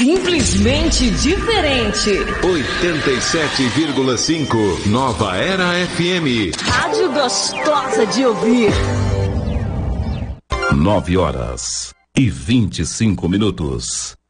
Simplesmente diferente. 87,5 Nova Era FM. Rádio gostosa de ouvir. 9h25.